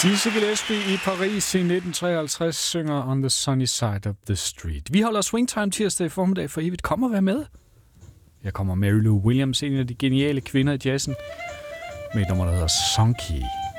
Dizzy Gillespie i Paris i 1953 synger On the Sunny Side of the Street. Vi holder Swingtime tirsdag i formiddag for evigt. Kom og vær med. Jeg kommer Mary Lou Williams, en af de geniale kvinder i jazzen, med et nummer, der hedder Sonky.